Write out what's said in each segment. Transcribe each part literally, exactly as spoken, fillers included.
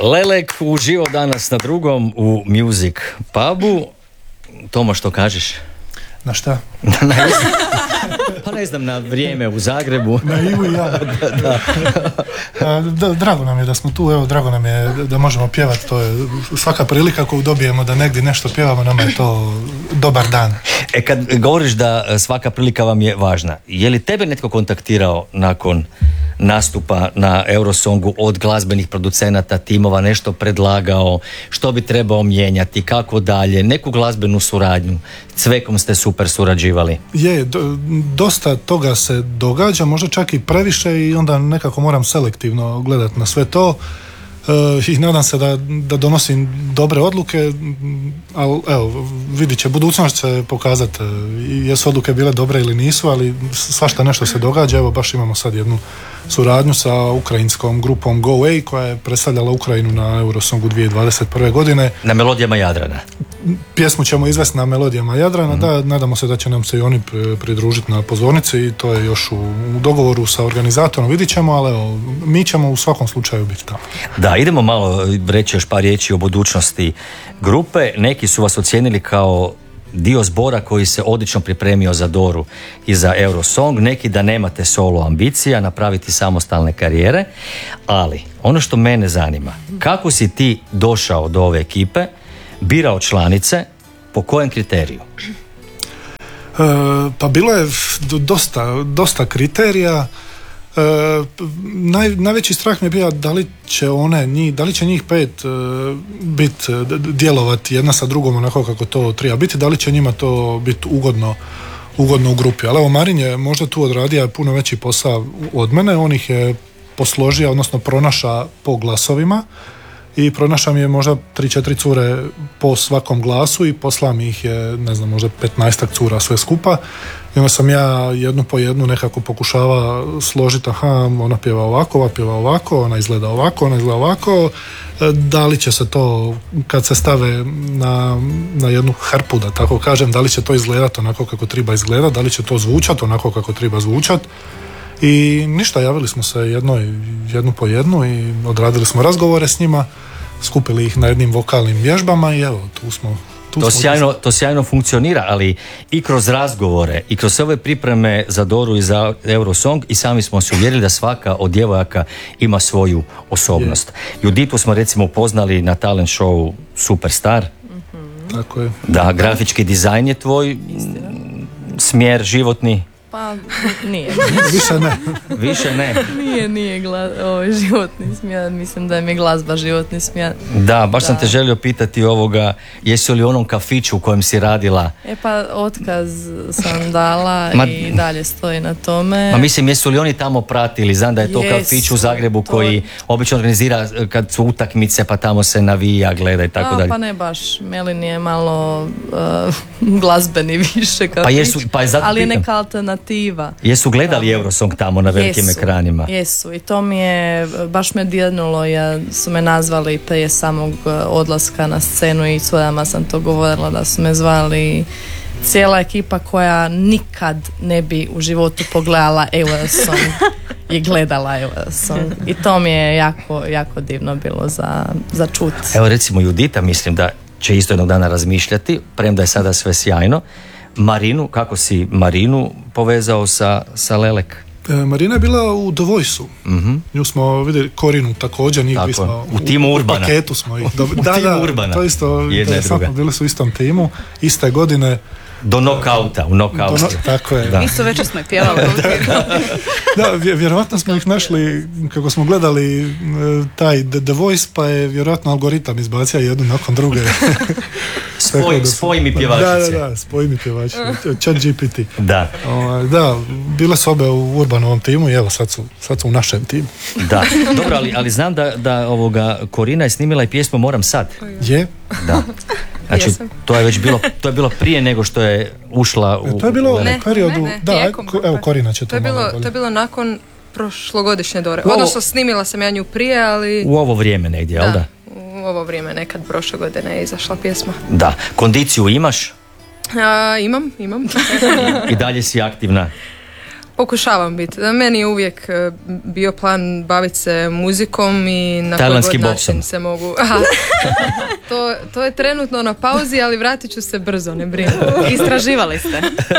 Lelek uživo danas na drugom u Music Pubu. Tomo, što kažeš? Na šta? Pa ne znam, na vrijeme u Zagrebu. Na Ivu i ja. da, da. da, drago nam je da smo tu, evo, drago nam je da možemo pjevati, to je svaka prilika koju dobijemo da negdje nešto pjevamo, nama je to dobar dan. E, kad govoriš da svaka prilika vam je važna, je li tebe netko kontaktirao nakon nastupa na Eurosongu od glazbenih producenata, timova, nešto predlagao, što bi trebao mijenjati, kako dalje, neku glazbenu suradnju? Cvekom ste super surađivali. Je, do, dosta toga se događa, možda čak i previše, i onda nekako moram selektivno gledati na sve to. E, i nadam se da, da donosim dobre odluke, ali evo, vidit će, budućnost će pokazati jesu odluke bile dobre ili nisu, ali svašta nešto se događa. Evo, baš imamo sad jednu suradnju sa ukrajinskom grupom Go Away koja je predstavljala Ukrajinu na Eurosongu dvije tisuće dvadeset prve. godine. Na melodijama Jadrana. Pjesmu ćemo izvesti na melodijama Jadrana, mm. da, nadamo se da će nam se i oni pridružiti na pozornici i to je još u, u dogovoru sa organizatorom, vidit ćemo, ali evo, mi ćemo u svakom slučaju biti tamo. Da, idemo malo reći još par riječi o budućnosti grupe. Neki su vas ocijenili kao dio zbora koji se odlično pripremio za Doru i za Eurosong, neki da nemate solo ambicija, napraviti samostalne karijere, ali ono što mene zanima, kako si ti došao do ove ekipe, birao članice, po kojem kriteriju? E, pa bilo je dosta, dosta kriterija. E, naj, najveći strah mi je bio da li će one, njih, da li će njih pet e, bit, djelovati jedna sa drugom onako kako to treba biti, da li će njima to biti ugodno, ugodno u grupi. Ali evo, Marin je možda tu odradio puno veći posao od mene, on ih je posložio, odnosno pronaša po glasovima i pronaša mi je možda tri četiri cure po svakom glasu i posla mi ih je, ne znam, možda petnaestak cura sve skupa. I onda sam ja jednu po jednu nekako pokušava složiti, aha, ona pjeva ovako, ova pjeva ovako, ona izgleda ovako, ona izgleda ovako. Da li će se to, kad se stave na, na jednu hrpu, da tako kažem, da li će to izgledati onako kako treba izgledati, da li će to zvučati onako kako treba zvučati. I ništa, javili smo se jednoj, jednu po jednu i odradili smo razgovore s njima, skupili ih na jednim vokalnim vježbama i evo, tu smo. Tu to, smo sjajno, to sjajno funkcionira, ali i kroz razgovore i kroz ove pripreme za Doru i za Eurosong i sami smo se uvjerili da svaka od djevojaka ima svoju osobnost. Je. Juditu smo recimo upoznali na talent show Superstar. Mm-hmm. Tako je. Da, grafički dizajn je tvoj Istina. Smjer životni. Pa nije. Više ne. Više ne. Nije, nije gla, ovaj, životni smjer. Mislim da je mi glazba životni smjer. Da, baš da. sam te želio pitati ovoga, jesi li u onom kafiću u kojem si radila? E pa otkaz sam dala Ma, i dalje stoji na tome. Ma mislim, jesu li oni tamo pratili? Znam da je to Jesu, kafić u Zagrebu to... koji obično organizira kad su utakmice pa tamo se navija, gleda i tako A, dalje. Pa ne baš, Melin je malo uh, glazbeni više kafić, pa jesu, pa je ali je pitam. Neka alternativa. Jesu gledali da. Eurosong tamo na velikim jesu, ekranima? Jesu i to mi je, baš me dirnulo, jer su me nazvali prije samog odlaska na scenu i curama sam to govorila da su me zvali cijela ekipa koja nikad ne bi u životu pogledala Eurosong i gledala Eurosong i to mi je jako, jako divno bilo za, za čut. Evo recimo Judita mislim da će isto jednog dana razmišljati, premda je sada sve sjajno. Marinu, kako si Marinu povezao sa, sa Lelek? E, Marina je bila u The Voice-u. Mm-hmm. Nju smo vidjeli, Korinu također, njih Tako, smo u timu u, Urbana. U paketu smo ih dobili. U da, timu da, Urbana. To isto, jedna i druga. Bili su u istom timu, iste godine. Do nokauta, u nokautu. No, tako je. Da. Isto već smo i pjevali. Da, vjerovatno smo ih našli, kako smo gledali taj The, The Voice, pa je vjerojatno algoritam izbacio jednu nakon druge. Spoj, da spoj mi pjevačice. Da, da, da, spoj mi pjevačice. Chat G P T. Da. O, da, bile su obe u Urbanovom timu i evo sad su, sad su u našem timu. Da, dobro, ali, ali znam da, da ovoga Korina je snimila i pjesmu Moram sad. Je? Da. Znači, to je već bilo, to je bilo prije nego što je ušla u... To je bilo u ne, u periodu, ne, ne, da, tijekom, evo Korina će to, to je bilo, malo to je bilo nakon prošlogodišnje Dore. Ovo, Odnosno snimila sam ja nju prije, ali... U ovo vrijeme negdje, jel da? da? U ovo vrijeme, nekad prošle godine je izašla pjesma. Da. Kondiciju imaš? A, imam, imam. I dalje si aktivna? Pokušavam biti. Da, meni je uvijek e, bio plan baviti se muzikom i na koji Tajlandskim god boksom. način se mogu... Aha. to, to je trenutno na pauzi, ali vratit ću se brzo, ne brini. Istraživali ste.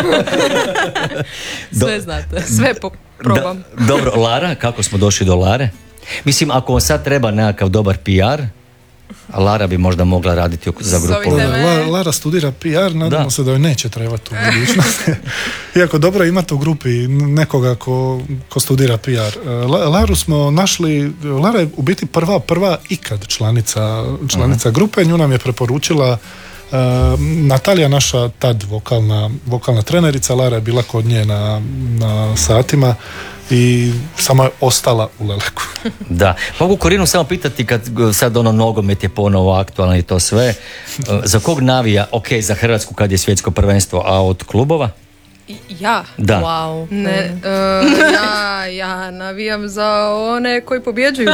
Sve znate. Sve po- probam. Da, dobro, Lara, kako smo došli do Lare? Mislim, ako vam sad treba nekakav dobar P R, a Lara bi možda mogla raditi za grupu. Zovite me. La- Lara studira P R, nadamo Da. se da joj neće trebati u budućnosti. Iako dobro imate u grupi nekoga ko, ko studira P R. La- Laru smo našli, Lara je u biti prva, prva ikad članica, članica grupe, nju nam je preporučila uh, Natalija, naša tad vokalna, vokalna trenerica. Lara je bila kod nje na, na satima i samo je ostala u Leleku. Da. Mogu Korinu samo pitati kad sad ono nogomet je ponovo aktualan i to sve. Za kog navija? Ok, za Hrvatsku kad je svjetsko prvenstvo, a od klubova? I- Ja? Da. Wow. Ne, e, ja, ja navijam za one koji pobjeđuju.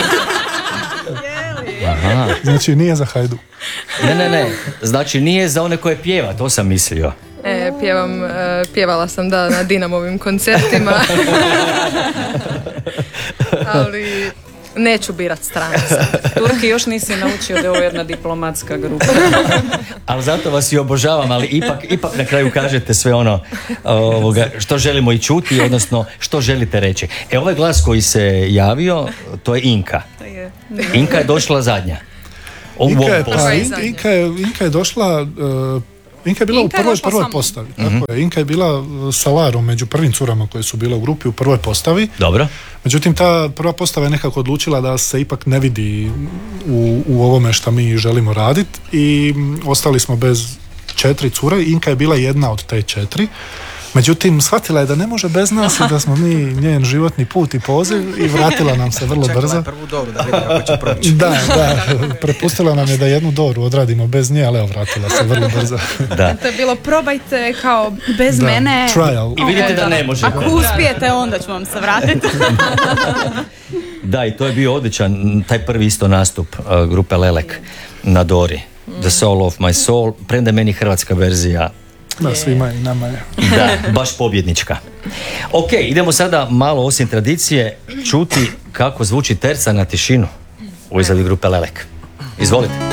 Aha. Znači nije za Hajdu. Ne, ne, ne. Znači nije za one koje pjeva, to sam mislio. E, pjevam, e, pjevala sam da na Dinamovim koncertima. Ali neću birat stranu sad. Turki još nisi naučio da je ovo jedna diplomatska grupa. Ali zato vas i obožavam, ali ipak, ipak na kraju kažete sve ono ovoga, što želimo i čuti, odnosno što želite reći. E, ovaj glas koji se javio, to je Inka. To je. Inka je došla zadnja. U Inka ovom je, poslu. pa, i In- zadnja. Inka je, Inka je došla, uh, Inka je bila Inka u je prvoj, došla prvoj samo. postavi. Tako je. Inka je bila uh, sa Larom među prvim curama koje su bile u grupi u prvoj postavi. Dobro. Međutim, ta prva postava je nekako odlučila da se ipak ne vidi u, u ovome što mi želimo raditi i mm, ostali smo bez četiri cure. Inka je bila jedna od te četiri. Međutim, shvatila je da ne može bez nas i da smo mi njen životni put i poziv i vratila nam se vrlo Čekala brzo. je prvu doru da vidi kako će proći. Da, da, prepustila nam je da jednu doru odradimo bez nje, ali evo, vratila se vrlo brzo. Da. To je bilo probajte kao bez Da, mene. trial. I vidite da ne može. Ako uspijete, onda ću vam se vratiti. Da, i to je bio odličan, taj prvi isto nastup uh, grupe Lelek na Dori. The Soul of My Soul, premda je meni hrvatska verzija Da, svima i nama je. da, baš pobjednička. Ok, idemo sada malo osim tradicije čuti kako zvuči terca na tišinu u izradi grupe Lelek. Izvolite.